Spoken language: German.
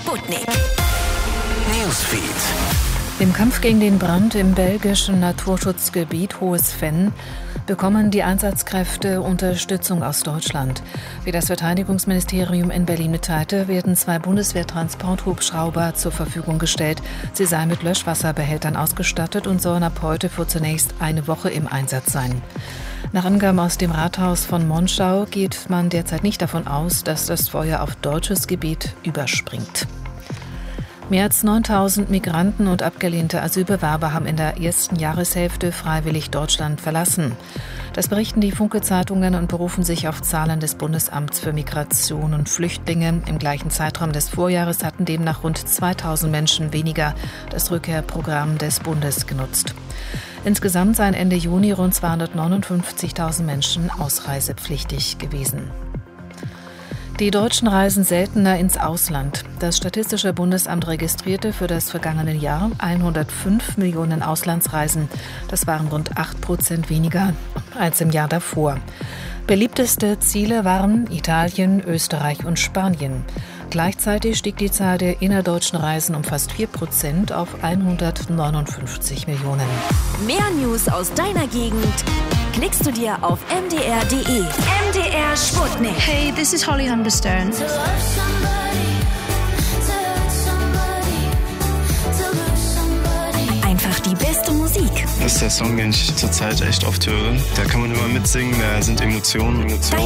Sputnik. Newsfeed. Im Kampf gegen den Brand im belgischen Naturschutzgebiet Hohes Venn bekommen die Einsatzkräfte Unterstützung aus Deutschland. Wie das Verteidigungsministerium in Berlin mitteilte, werden 2 Bundeswehr-Transporthubschrauber zur Verfügung gestellt. Sie seien mit Löschwasserbehältern ausgestattet und sollen ab heute für zunächst eine Woche im Einsatz sein. Nach Angaben aus dem Rathaus von Monschau geht man derzeit nicht davon aus, dass das Feuer auf deutsches Gebiet überspringt. Mehr als 9.000 Migranten und abgelehnte Asylbewerber haben in der ersten Jahreshälfte freiwillig Deutschland verlassen. Das berichten die Funke-Zeitungen und berufen sich auf Zahlen des Bundesamts für Migration und Flüchtlinge. Im gleichen Zeitraum des Vorjahres hatten demnach rund 2.000 Menschen weniger das Rückkehrprogramm des Bundes genutzt. Insgesamt seien Ende Juni rund 259.000 Menschen ausreisepflichtig gewesen. Die Deutschen reisen seltener ins Ausland. Das Statistische Bundesamt registrierte für das vergangene Jahr 105 Millionen Auslandsreisen. Das waren rund 8% weniger als im Jahr davor. Beliebteste Ziele waren Italien, Österreich und Spanien. Gleichzeitig stieg die Zahl der innerdeutschen Reisen um fast 4% auf 159 Millionen. Mehr News aus deiner Gegend klickst du dir auf mdr.de. MDR Sputnik. Hey, this is Holly Humberstone. Einfach die beste Musik. Das ist der Song, den ich zurzeit echt oft höre. Da kann man immer mitsingen, da sind Emotionen.